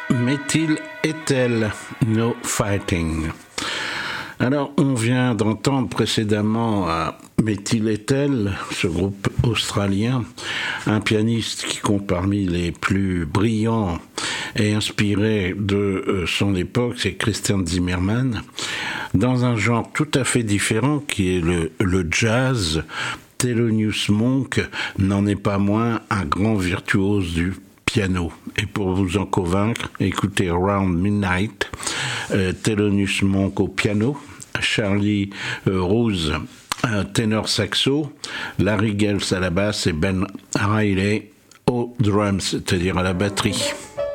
Methyl Ethel, No Fighting. Alors, on vient d'entendre précédemment Methyl Ethel, ce groupe australien, un pianiste qui compte parmi les plus brillants et inspirés de son époque, c'est Christian Zimmermann, dans un genre tout à fait différent qui est le jazz. Thelonious Monk n'en est pas moins un grand virtuose du piano. Et pour vous en convaincre, écoutez Around Midnight, Thelonious Monk au piano, Charlie Rose ténor saxo, Larry Gels à la basse et Ben Riley aux drums, c'est-à-dire à la batterie.